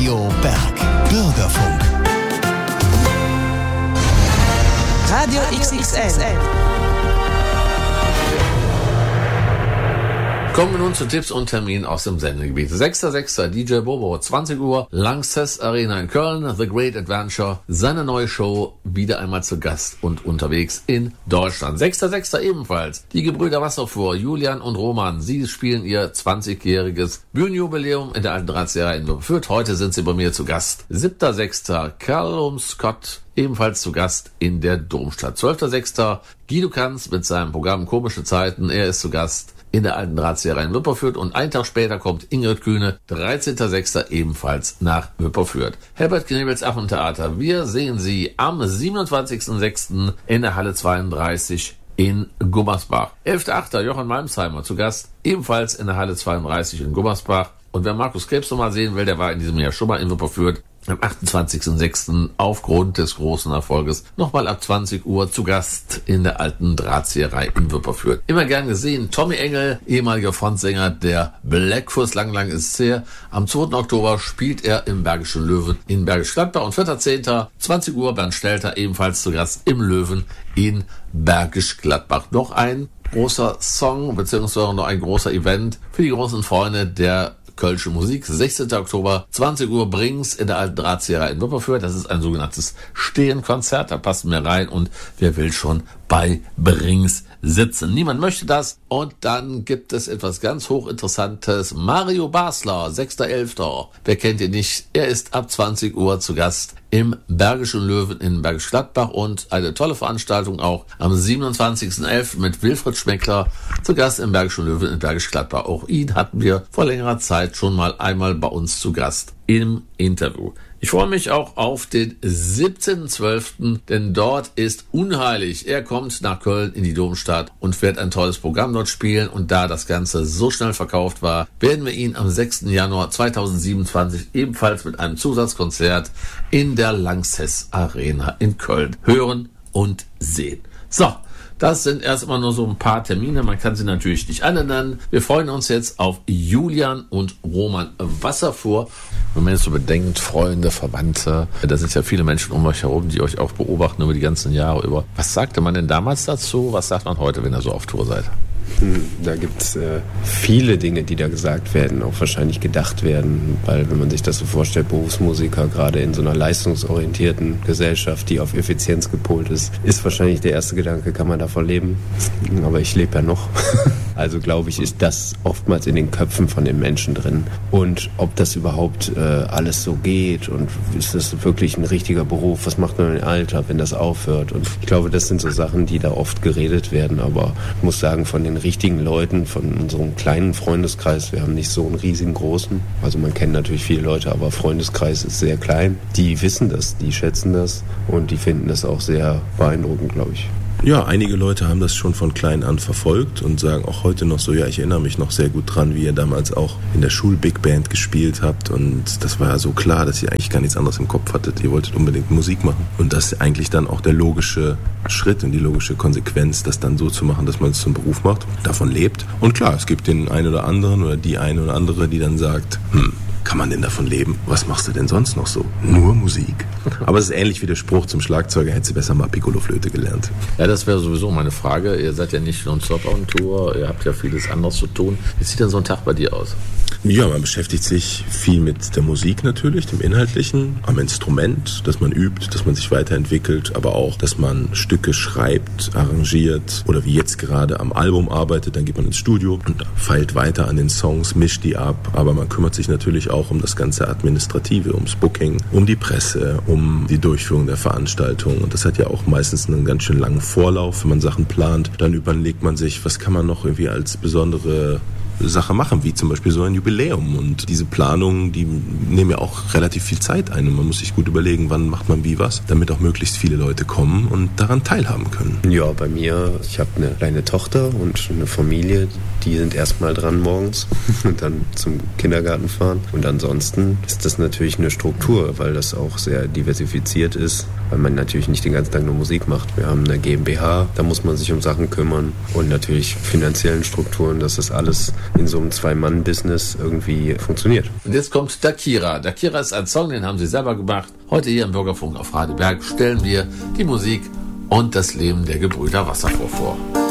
Radio Berg. Bürgerfunk. Radio XXL. Kommen wir nun zu Tipps und Terminen aus dem Sendegebiet. 6.6. DJ Bobo, 20 Uhr, Lanxess Arena in Köln, The Great Adventure, seine neue Show, wieder einmal zu Gast und unterwegs in Deutschland. 6.6. ebenfalls, die Gebrüder Wasserfuhr, Julian und Roman, sie spielen ihr 20-jähriges Bühnenjubiläum in der alten Drahtzieherei in Fürth. Heute sind sie bei mir zu Gast. 7.6. Callum Scott, ebenfalls zu Gast in der Domstadt. 12.6. Guido Kanz mit seinem Programm Komische Zeiten, er ist zu Gast in der alten Drahtzieherei in Wipperfürth und einen Tag später kommt Ingrid Kühne, 13.06. ebenfalls nach Wipperfürth. Herbert Knebels Affentheater, wir sehen Sie am 27.06. in der Halle 32 in Gummersbach. 11.08. Jochen Malmsheimer zu Gast, ebenfalls in der Halle 32 in Gummersbach. Und wer Markus Krebs noch mal sehen will, der war in diesem Jahr schon mal in Wipperfürth. Am 28.06. aufgrund des großen Erfolges nochmal ab 20 Uhr zu Gast in der alten Drahtzieherei in Wipperfürth. Immer gern gesehen, Tommy Engel, ehemaliger Frontsänger der Blackfuss, lang ist es her. Am 2. Oktober spielt er im Bergischen Löwen in Bergisch Gladbach und 4.10. 20 Uhr Bernd Stelter, ebenfalls zu Gast im Löwen in Bergisch Gladbach. Noch ein großer Song, beziehungsweise noch ein großer Event für die großen Freunde der Kölsche Musik. 16. Oktober, 20 Uhr Brings in der alten Drahtzieherei in Wipperfürth. Das ist ein sogenanntes Stehenkonzert, da passen wir rein und wer will schon bei Brings sitzen. Niemand möchte das. Und dann gibt es etwas ganz hochinteressantes. Mario Basler, 6.11. Wer kennt ihn nicht? Er ist ab 20 Uhr zu Gast im Bergischen Löwen in Bergisch Gladbach und eine tolle Veranstaltung auch am 27.11. mit Wilfried Schmeckler zu Gast im Bergischen Löwen in Bergisch Gladbach. Auch ihn hatten wir vor längerer Zeit schon mal einmal bei uns zu Gast im Interview. Ich freue mich auch auf den 17.12., denn dort ist Unheilig. Er kommt nach Köln in die Domstadt und wird ein tolles Programm dort spielen. Und da das Ganze so schnell verkauft war, werden wir ihn am 6. Januar 2027 ebenfalls mit einem Zusatzkonzert in der Lanxess Arena in Köln hören und sehen. So. Das sind erstmal nur so ein paar Termine, man kann sie natürlich nicht alle nennen. Wir freuen uns jetzt auf Julian und Roman Wasserfuhr. Wenn man jetzt so bedenkt, Freunde, Verwandte, da sind ja viele Menschen um euch herum, die euch auch beobachten über die ganzen Jahre über. Was sagte man denn damals dazu? Was sagt man heute, wenn ihr so auf Tour seid? Da gibt es viele Dinge, die da gesagt werden, auch wahrscheinlich gedacht werden, weil wenn man sich das so vorstellt, Berufsmusiker, gerade in so einer leistungsorientierten Gesellschaft, die auf Effizienz gepolt ist wahrscheinlich der erste Gedanke, kann man davon leben? Aber ich lebe ja noch. Also glaube ich, ist das oftmals in den Köpfen von den Menschen drin. Und ob das überhaupt alles so geht und ist das wirklich ein richtiger Beruf, was macht man im Alter, wenn das aufhört? Und ich glaube, das sind so Sachen, die da oft geredet werden, aber ich muss sagen, von den richtigen Leuten, von unserem kleinen Freundeskreis, wir haben nicht so einen riesigen großen, also man kennt natürlich viele Leute, aber Freundeskreis ist sehr klein, die wissen das, die schätzen das und die finden das auch sehr beeindruckend, glaube ich. Ja, einige Leute haben das schon von klein an verfolgt und sagen auch heute noch so, ja, ich erinnere mich noch sehr gut dran, wie ihr damals auch in der Schul-Big Band gespielt habt und das war ja so klar, dass ihr eigentlich gar nichts anderes im Kopf hattet. Ihr wolltet unbedingt Musik machen und das ist eigentlich dann auch der logische Schritt und die logische Konsequenz, das dann so zu machen, dass man es zum Beruf macht, davon lebt. Und klar, es gibt den einen oder anderen oder die eine oder andere, die dann sagt, kann man denn davon leben? Was machst du denn sonst noch so? Nur Musik. Aber es ist ähnlich wie der Spruch zum Schlagzeuger, hättest du besser mal Piccolo-Flöte gelernt. Ja, das wäre sowieso meine Frage. Ihr seid ja nicht nonstop on Tour, ihr habt ja vieles anderes zu tun. Wie sieht denn so ein Tag bei dir aus? Ja, man beschäftigt sich viel mit der Musik natürlich, dem Inhaltlichen, am Instrument, dass man übt, dass man sich weiterentwickelt, aber auch, dass man Stücke schreibt, arrangiert oder wie jetzt gerade am Album arbeitet, dann geht man ins Studio und feilt weiter an den Songs, mischt die ab, aber man kümmert sich natürlich auch um das ganze Administrative, ums Booking, um die Presse, um die Durchführung der Veranstaltung und das hat ja auch meistens einen ganz schön langen Vorlauf, wenn man Sachen plant, dann überlegt man sich, was kann man noch irgendwie als besondere Sache machen, wie zum Beispiel so ein Jubiläum. Und diese Planungen, die nehmen ja auch relativ viel Zeit ein. Und man muss sich gut überlegen, wann macht man wie was, damit auch möglichst viele Leute kommen und daran teilhaben können. Ja, bei mir, ich habe eine kleine Tochter und eine Familie, die sind erstmal dran morgens und dann zum Kindergarten fahren. Und ansonsten ist das natürlich eine Struktur, weil das auch sehr diversifiziert ist. weil man natürlich nicht den ganzen Tag nur Musik macht. Wir haben eine GmbH, da muss man sich um Sachen kümmern und natürlich finanziellen Strukturen, dass das alles in so einem Zwei-Mann-Business irgendwie funktioniert. Und jetzt kommt Dakira. Dakira ist ein Song, den haben sie selber gemacht. Heute hier im Bürgerfunk auf Radio Berg stellen wir die Musik und das Leben der Gebrüder Wasserfuhr vor.